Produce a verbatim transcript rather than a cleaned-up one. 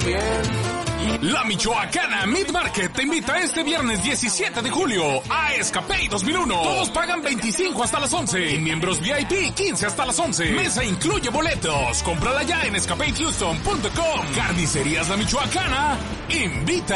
La Michoacana Meat Market te invita este viernes diecisiete de julio a Escapey dos mil uno. Todos pagan veinticinco hasta las once. Y miembros V I P quince hasta las once. Mesa incluye boletos. Cómprala ya en escapey houston punto com. Carnicerías La Michoacana invita.